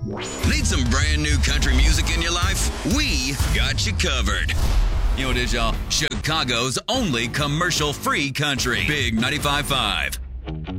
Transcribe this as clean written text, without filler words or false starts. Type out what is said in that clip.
Need some brand new country music in your life? We got you covered. You know what it is, y'all? Chicago's only commercial-free country. Big 95.5.